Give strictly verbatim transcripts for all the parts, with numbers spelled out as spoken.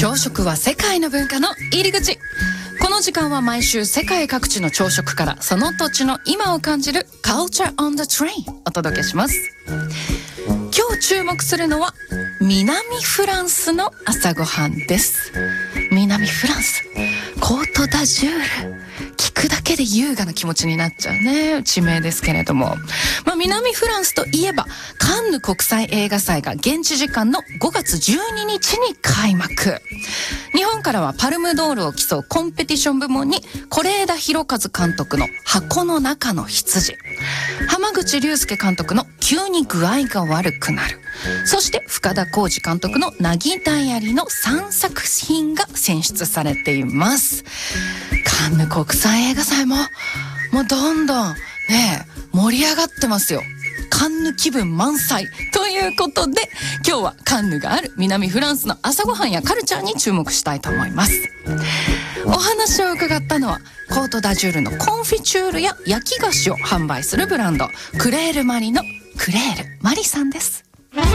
朝食は世界の文化の入り口。この時間は毎週世界各地の朝食からその土地の今を感じる Culture on the Train お届けします。今日注目するのは南フランスの朝ごはんです。南フランス、コートダジュール、聞くだけで優雅な気持ちになっちゃうね、地名ですけれども、まあ、南フランスといえばカンヌ国際映画祭が現地時間のごがつじゅうににちに開幕。日本からはパルムドールを競うコンペティション部門に是枝裕和監督の箱の中の羊、濱口竜介監督の急に具合が悪くなる、そして深田浩二監督のなぎダイアリのさんさく品が選出されています。カンヌ国際映画祭ももうどんどんね盛り上がってますよ。カンヌ気分満載ということで、今日はカンヌがある南フランスの朝ごはんやカルチャーに注目したいと思います。お話を伺ったのはコートダジュールのコンフィチュールや焼き菓子を販売するブランドクレールマリのクレールマリさんです。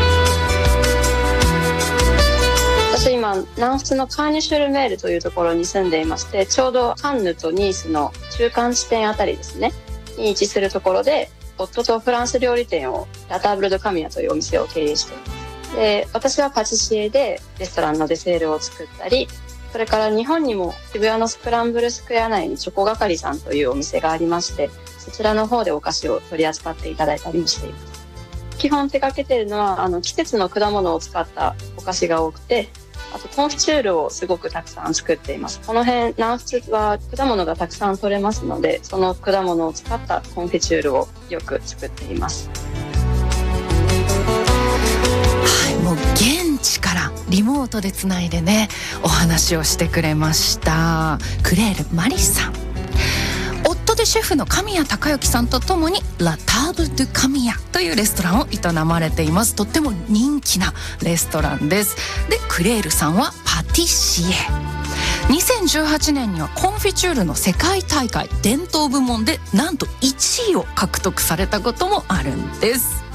私今南仏のカーニュシュルメールというところに住んでいまして、ちょうどカンヌとニースの中間地点あたりですねに位置するところで、夫とフランス料理店をラターブル・ド・カミヤというお店を経営しています。で、私はパティシエでレストランのデセールを作ったり、それから日本にも渋谷のスクランブルスクエア内にチョコがかりさんというお店がありまして、そちらの方でお菓子を取り扱っていただいたりもしています。基本手掛けているのはあの季節の果物を使ったお菓子が多くて、あとコンフィチュールをすごくたくさん作っています。この辺南仏は果物がたくさん取れますので、その果物を使ったコンフィチュールをよく作っています。 はい、もう現地からリモートでつないでねお話をしてくれましたクレールマリさん。夫でシェフの神谷孝之さんとともにラターブル・ドゥ・カミヤというレストランを営まれています。とっても人気なレストランです。で、クレールさんはパティシエ。にせんじゅうはちねんにはコンフィチュールの世界大会伝統部門でなんといちいを獲得されたこともあるんです。